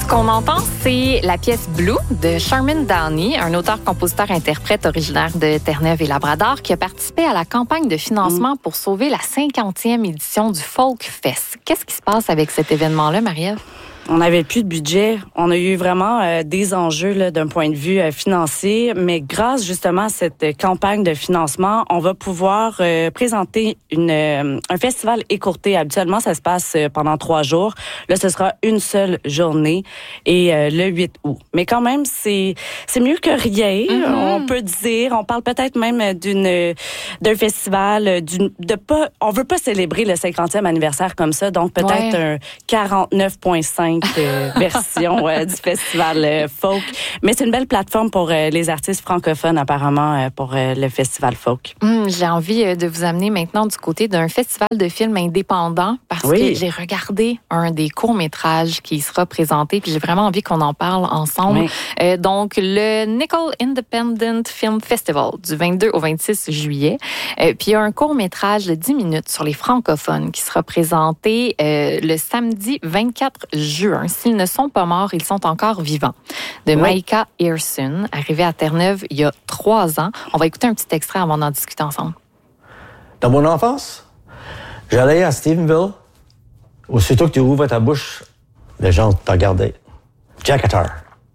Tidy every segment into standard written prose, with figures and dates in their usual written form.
qu'on entend, c'est la pièce Blue de Sherman Downey, un auteur-compositeur-interprète originaire de Terre-Neuve-et-Labrador qui a participé à la campagne de financement pour sauver la 50e édition du Folk Fest. Qu'est-ce qui se passe avec cet événement-là, Marie-Ève? On n'avait plus de budget. On a eu vraiment des enjeux là, d'un point de vue financier, mais grâce justement à cette campagne de financement, on va pouvoir présenter un festival écourté. Habituellement, ça se passe pendant 3 jours. Là, ce sera une seule journée et le 8 août. Mais quand même, c'est mieux que rien, on peut dire. On parle peut-être même d'un festival, on veut pas célébrer le 50e anniversaire comme ça, donc peut-être un 49.5 version du festival folk. Mais c'est une belle plateforme pour les artistes francophones, apparemment, pour le festival folk. J'ai envie de vous amener maintenant du côté d'un festival de films indépendants parce que j'ai regardé un des courts-métrages qui sera présenté puis j'ai vraiment envie qu'on en parle ensemble. Donc, le Nickel Independent Film Festival du 22 au 26 juillet. Puis, il y a un court-métrage de 10 minutes sur les francophones qui sera présenté le samedi 24 juin. S'ils ne sont pas morts, ils sont encore vivants. De Maïka Hirson, arrivée à Terre-Neuve il y a 3 ans. On va écouter un petit extrait avant d'en discuter ensemble. Dans mon enfance, j'allais à Stephenville. Aussitôt que tu ouvres ta bouche, les gens te regardaient. Jackatar.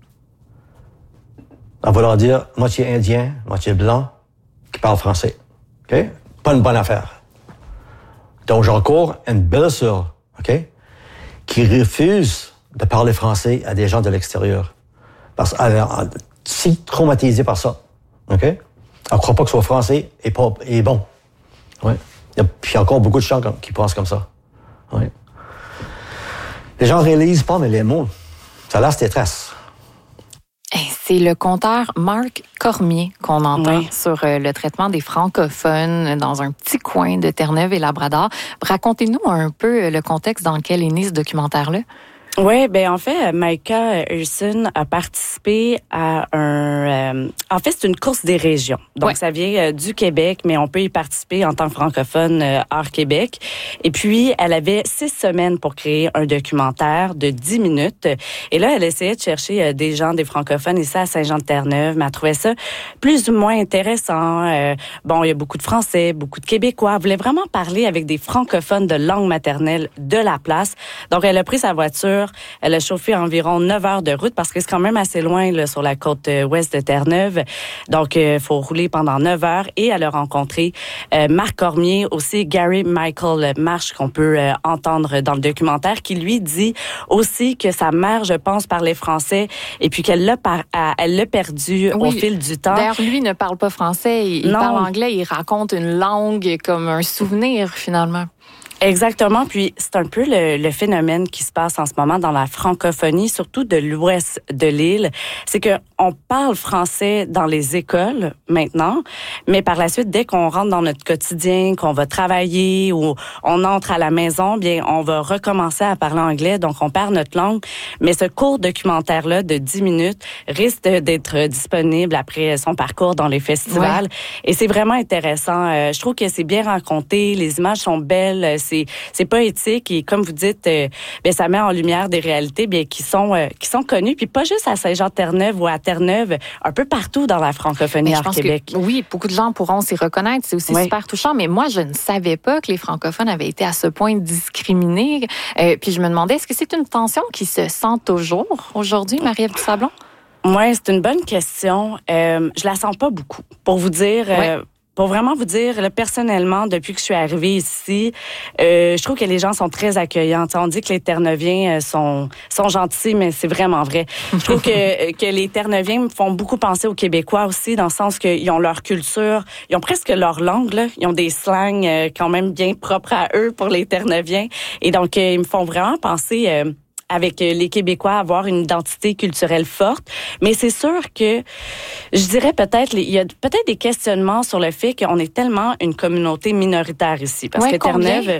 On va leur dire moitié indien, moitié blanc, qui parle français. OK? Pas une bonne affaire. Donc, j'ai encore une belle sœur, OK? Qui refuse de parler français à des gens de l'extérieur. Parce qu'elle est si traumatisée par ça. OK? Elle ne croit pas que ce soit français et bon. Ouais. Puis il y a encore beaucoup de gens qui pensent comme ça. Ouais. Les gens ne réalisent pas, mais les mots, ça laisse des traces. C'est le conteur Marc Cormier qu'on entend sur le traitement des francophones dans un petit coin de Terre-Neuve-et-Labrador. Racontez-nous un peu le contexte dans lequel est né ce documentaire-là. Oui, ben en fait, Maïka Hirson a participé à en fait, c'est une course des régions. Donc, ça vient du Québec, mais on peut y participer en tant que francophone hors Québec. Et puis, elle avait 6 semaines pour créer un documentaire de 10 minutes. Et là, elle essayait de chercher des gens, des francophones ici à Saint-Jean-de-Terre-Neuve, mais elle trouvait ça plus ou moins intéressant. Bon, il y a beaucoup de Français, beaucoup de Québécois. Elle voulait vraiment parler avec des francophones de langue maternelle de la place. Donc, elle a pris sa voiture. Elle a chauffé environ 9 heures de route parce que c'est quand même assez loin là, sur la côte ouest de Terre-Neuve. Donc, il faut rouler pendant 9 heures. Et elle a rencontré Marc Cormier, aussi Gary Michael Marsh, qu'on peut entendre dans le documentaire, qui lui dit aussi que sa mère, je pense, parlait français et puis qu'elle l'a perdu au fil du temps. D'ailleurs, lui ne parle pas français. Il parle anglais. Il raconte une langue comme un souvenir, finalement. Exactement. Puis, c'est un peu le phénomène qui se passe en ce moment dans la francophonie, surtout de l'ouest de l'île. C'est que on parle français dans les écoles maintenant, mais par la suite, dès qu'on rentre dans notre quotidien, qu'on va travailler ou on entre à la maison, bien, on va recommencer à parler anglais. Donc, on perd notre langue. Mais ce court documentaire-là de 10 minutes risque d'être disponible après son parcours dans les festivals. Et c'est vraiment intéressant. Je trouve que c'est bien raconté. Les images sont belles. C'est poétique et comme vous dites, bien, ça met en lumière des réalités bien qui sont connues, puis pas juste à Saint-Jean-de-Terre-Neuve ou à Terre-Neuve, un peu partout dans la francophonie hors Québec. Oui, beaucoup de gens pourront s'y reconnaître. C'est aussi super touchant. Mais moi, je ne savais pas que les francophones avaient été à ce point discriminés. Puis je me demandais, est-ce que c'est une tension qui se sent toujours aujourd'hui, Marie-Ève Sablon? Oui, c'est une bonne question. Je la sens pas beaucoup. Pour vous dire... Pour vraiment vous dire, là, personnellement, depuis que je suis arrivée ici, je trouve que les gens sont très accueillants. T'sais, on dit que les Terre-Neuviens sont gentils, mais c'est vraiment vrai. Je trouve que les Terre-Neuviens me font beaucoup penser aux Québécois aussi, dans le sens qu'ils ont leur culture, ils ont presque leur langue, là. Ils ont des slangs quand même bien propres à eux pour les Terre-Neuviens. Et donc, ils me font vraiment penser... avec les Québécois, avoir une identité culturelle forte. Mais c'est sûr que, je dirais peut-être, il y a peut-être des questionnements sur le fait qu'on est tellement une communauté minoritaire ici. Parce que Terre-Neuve,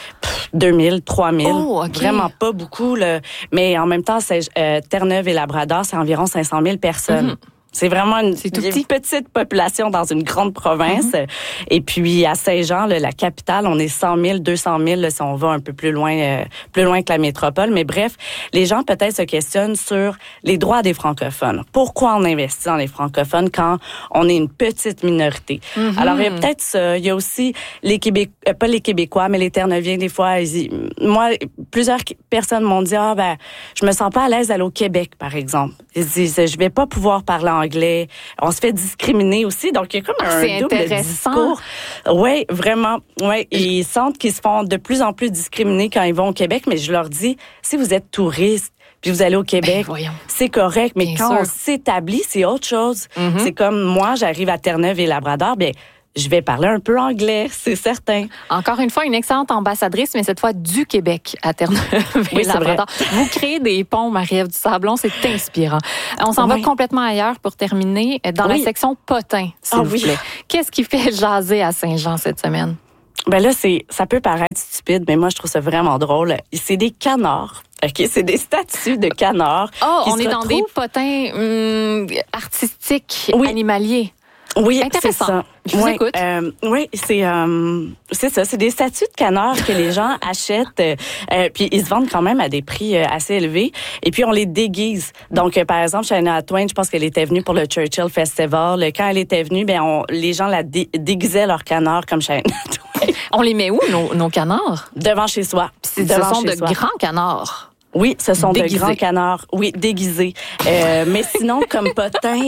2000, 3000, vraiment pas beaucoup. Là. Mais en même temps, Terre-Neuve et Labrador, c'est environ 500 000 personnes. C'est vraiment une petite population dans une grande province. Et puis, à Saint-Jean, là, la capitale, on est 100 000, 200 000 là, si on va un peu plus loin que la métropole. Mais bref, les gens peut-être se questionnent sur les droits des francophones. Pourquoi on investit dans les francophones quand on est une petite minorité? Alors, il y a peut-être ça. Il y a aussi les Québécois, pas les Québécois, mais les Terre-Neuviens, des fois, moi, plusieurs personnes m'ont dit, je me sens pas à l'aise d'aller au Québec, par exemple. Ils disent, je vais pas pouvoir parler anglais. On se fait discriminer aussi. Donc, il y a comme un double discours. Oui, vraiment. Oui, ils sentent qu'ils se font de plus en plus discriminés quand ils vont au Québec, mais je leur dis, si vous êtes touriste, puis vous allez au Québec, c'est correct, mais quand on s'établit, c'est autre chose. C'est comme moi, j'arrive à Terre-Neuve et Labrador, je vais parler un peu anglais, c'est certain. Encore une fois, une excellente ambassadrice, mais cette fois du Québec à Terre-Neuve et Labrador. Vous créez des ponts, Marie-Ève Dusablon, c'est inspirant. On s'en va complètement ailleurs pour terminer dans la section potins, s'il vous plaît. Qu'est-ce qui fait jaser à Saint-Jean cette semaine? Ben là, ça peut paraître stupide, mais moi, je trouve ça vraiment drôle. C'est des canards. OK, c'est des statues de canards. On est dans des potins artistiques, animaliers. Oui, intéressant. C'est ça. Je vous écoute. Oui, c'est ça. C'est des statues de canards que les gens achètent. Puis ils se vendent quand même à des prix assez élevés. Et puis on les déguise. Donc par exemple, Shania Twain, je pense qu'elle était venue pour le Churchill Festival. Quand elle était venue, les gens la déguisaient leurs canards comme Shania Twain. On les met où nos canards? Devant chez soi. Ce sont de grands canards. Oui, ce sont de grands canards. Oui, déguisés. Mais sinon, comme potin,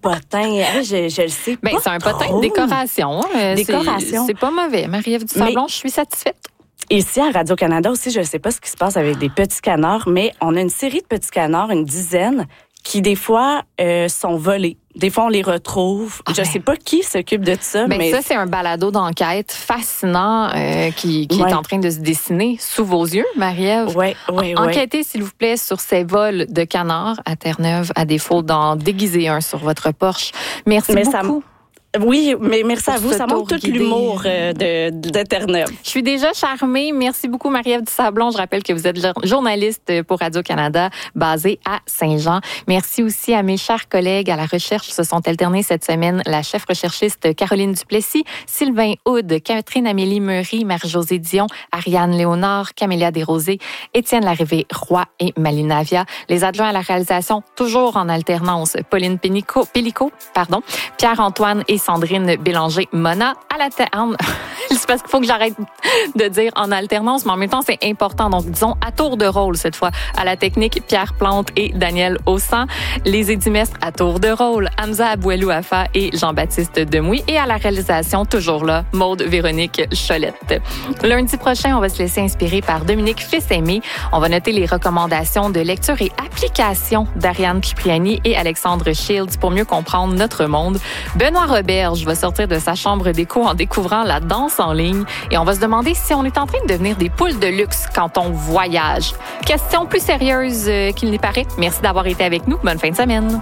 je le sais pas. C'est un potin de décoration. C'est pas mauvais. Marie-Ève Dusablon, je suis satisfaite. Ici, à Radio-Canada aussi, je ne sais pas ce qui se passe avec des petits canards, mais on a une série de petits canards, une dizaine, qui des fois sont volés. Des fois, on les retrouve. Je ne sais pas qui s'occupe de ça. Mais ça, c'est un balado d'enquête fascinant qui est en train de se dessiner sous vos yeux, Marie-Ève. Oui. Enquêtez, s'il vous plaît, sur ces vols de canards à Terre-Neuve, à défaut d'en déguiser un sur votre Porsche. Merci beaucoup. Oui, mais merci à vous. Ça montre tout l'humour de Terre-Neuve. Je suis déjà charmée. Merci beaucoup, Marie-Ève Dusablon. Je rappelle que vous êtes journaliste pour Radio-Canada, basée à Saint-Jean. Merci aussi à mes chers collègues à la recherche. Se sont alternés cette semaine la chef recherchiste Caroline Duplessis, Sylvain Houde, Catherine-Amélie Meury, Marie-Josée Dion, Ariane Léonard, Camélia Desrosiers, Étienne Larrivée-Roy et Malinavia. Les adjoints à la réalisation, toujours en alternance, Pauline Pellicot, Pierre-Antoine et Sandrine Bélanger-Mona à la c'est parce qu'il faut que j'arrête de dire en alternance, mais en même temps, c'est important. Donc, disons à tour de rôle cette fois. À la technique, Pierre Plante et Daniel Haussan. Les édimestres à tour de rôle, Hamza Abouelou-Afa et Jean-Baptiste Demouy. Et à la réalisation, toujours là, Maude-Véronique Cholette. Lundi prochain, on va se laisser inspirer par Dominique Fils-Aimé. On va noter les recommandations de lecture et application d'Ariane Cipriani et Alexandre Shields pour mieux comprendre notre monde. Benoît Roberge va sortir de sa chambre d'écho en découvrant la danse en ligne et on va se demander si on est en train de devenir des poules de luxe quand on voyage. Question plus sérieuse qu'il n'y paraît. Merci d'avoir été avec nous. Bonne fin de semaine.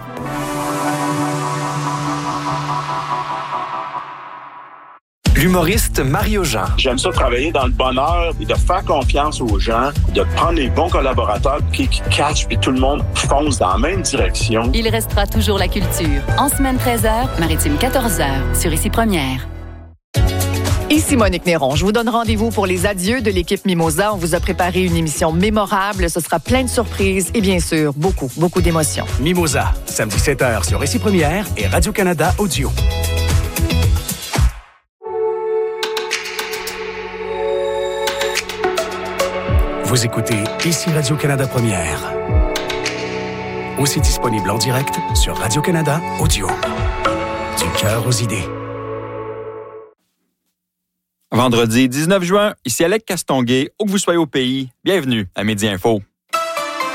L'humoriste Mario Jean. J'aime ça travailler dans le bonheur et de faire confiance aux gens, de prendre les bons collaborateurs qui catchent puis tout le monde fonce dans la même direction. Il restera toujours la culture. En semaine 13h, Maritime 14h, sur Ici Première. Ici Monique Néron. Je vous donne rendez-vous pour les adieux de l'équipe Mimosa. On vous a préparé une émission mémorable. Ce sera plein de surprises et bien sûr, beaucoup d'émotions. Mimosa, samedi 7h sur Ici Première et Radio-Canada Audio. Vous écoutez Ici Radio-Canada Première. Aussi disponible en direct sur Radio-Canada Audio. Du cœur aux idées. Vendredi 19 juin, ici Alec Castonguay, où que vous soyez au pays, bienvenue à Midi Info.